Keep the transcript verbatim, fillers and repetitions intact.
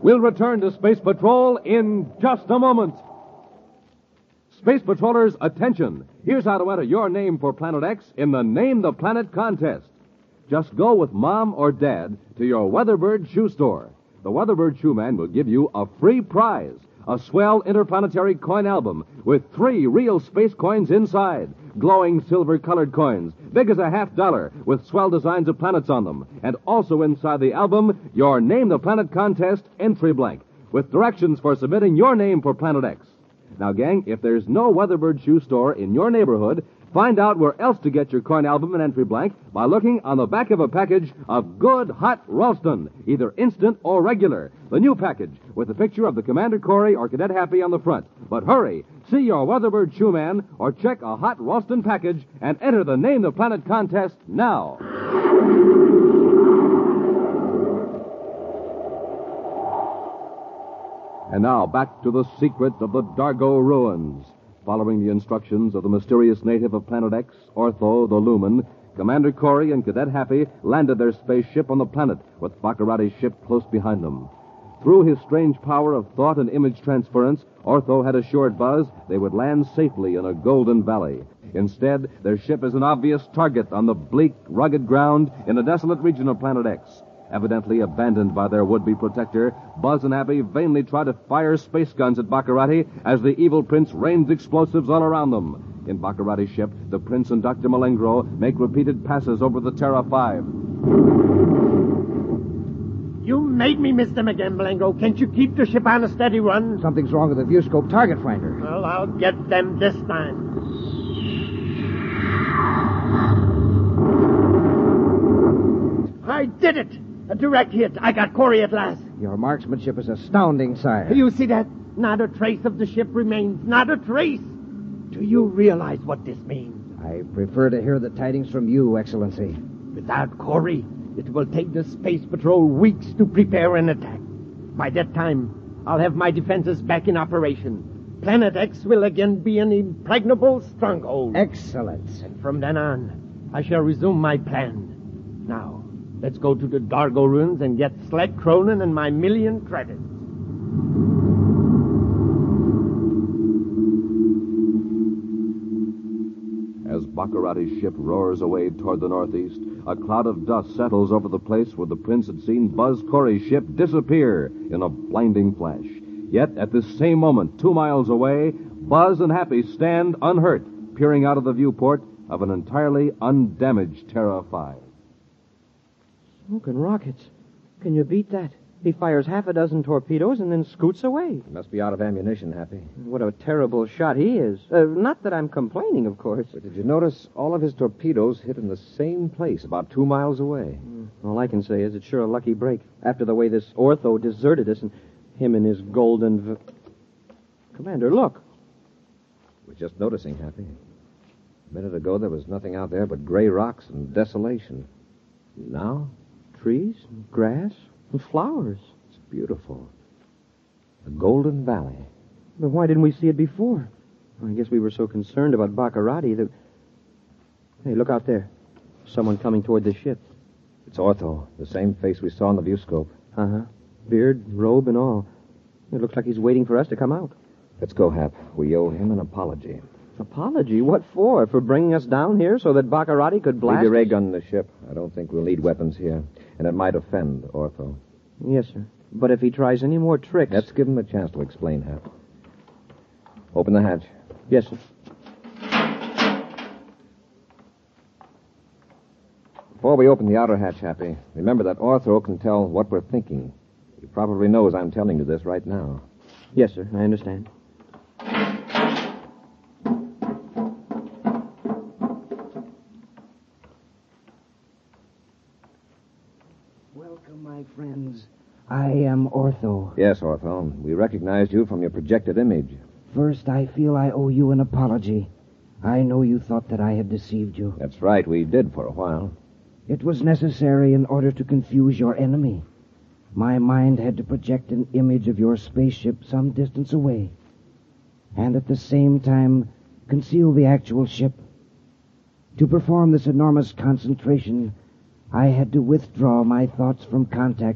We'll return to Space Patrol in just a moment. Space Patrollers, attention. Here's how to enter your name for Planet X in the Name the Planet contest. Just go with Mom or Dad to your Weatherbird shoe store. The Weatherbird shoe man will give you a free prize, a swell interplanetary coin album with three real space coins inside, glowing silver-colored coins, big as a half dollar, with swell designs of planets on them. And also inside the album, your Name the Planet contest entry blank, with directions for submitting your name for Planet X. Now, gang, if there's no Weatherbird shoe store in your neighborhood, find out where else to get your coin album and entry blank by looking on the back of a package of good, hot Ralston, either instant or regular. The new package with a picture of the Commander Corey or Cadet Happy on the front. But hurry, see your Weatherbird shoe man or check a hot Ralston package and enter the Name the Planet contest now. And now, back to the secret of the Dargo ruins. Following the instructions of the mysterious native of Planet X, Ortho the Lumen, Commander Corey and Cadet Happy landed their spaceship on the planet, with Baccarati's ship close behind them. Through his strange power of thought and image transference, Ortho had assured Buzz they would land safely in a golden valley. Instead, their ship is an obvious target on the bleak, rugged ground in a desolate region of Planet X. Evidently abandoned by their would-be protector, Buzz and Abby vainly try to fire space guns at Baccarati as the evil prince rains explosives all around them. In Baccarati's ship, the prince and Doctor Malengro make repeated passes over the Terra five. You made me miss them again, Malengro. Can't you keep the ship on a steady run? Something's wrong with the viewscope target finder. Well, I'll get them this time. I did it! A direct hit. I got Corey at last. Your marksmanship is astounding, sire. You see that? Not a trace of the ship remains. Not a trace. Do you realize what this means? I prefer to hear the tidings from you, Excellency. Without Corey, it will take the Space Patrol weeks to prepare an attack. By that time, I'll have my defenses back in operation. Planet X will again be an impregnable stronghold. Excellent. And from then on, I shall resume my plan. Now, let's go to the Dargo ruins and get Sled Cronin and my million credits. As Baccarati's ship roars away toward the northeast, a cloud of dust settles over the place where the prince had seen Buzz Corey's ship disappear in a blinding flash. Yet, at this same moment, two miles away, Buzz and Happy stand unhurt, peering out of the viewport of an entirely undamaged Terra five. Smoking rockets. Can you beat that? He fires half a dozen torpedoes and then scoots away. He must be out of ammunition, Happy. What a terrible shot he is. Uh, not that I'm complaining, of course. But did you notice all of his torpedoes hit in the same place, about two miles away? Mm, all I can say is it's sure a lucky break, after the way this Ortho deserted us and him and his golden... V- Commander, look. We're just noticing, Happy. A minute ago, there was nothing out there but gray rocks and desolation. Now... trees, and grass, and flowers. It's beautiful. A golden valley. But why didn't we see it before? I guess we were so concerned about Baccarati that... Hey, look out there. Someone coming toward the ship. It's Ortho, the same face we saw in the viewscope. Uh-huh. Beard, robe, and all. It looks like he's waiting for us to come out. Let's go, Hap. We owe him an apology. Apology? What for? For bringing us down here so that Baccarati could blast Leave your ray us? gun in the ship. I don't think we'll need weapons here. And it might offend Ortho. Yes, sir. But if he tries any more tricks... Let's give him a chance to explain, Hap. Open the hatch. Yes, sir. Before we open the outer hatch, Happy, remember that Ortho can tell what we're thinking. He probably knows I'm telling you this right now. Yes, sir. I understand. Welcome, my friends. I am Ortho. Yes, Ortho. We recognized you from your projected image. First, I feel I owe you an apology. I know you thought that I had deceived you. That's right, we did for a while. It was necessary in order to confuse your enemy. My mind had to project an image of your spaceship some distance away, and at the same time conceal the actual ship. To perform this enormous concentration, I had to withdraw my thoughts from contact